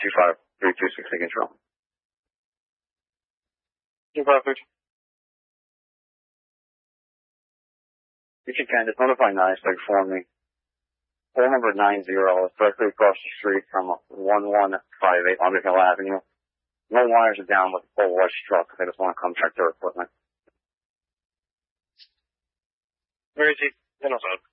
25326 control. 253. If you can, just notify NYSEG for me. Pole number 90 is directly across the street from 1158 Underhill Avenue. No wires are down with the pole was struck. They just want to come check their equipment. Where is he?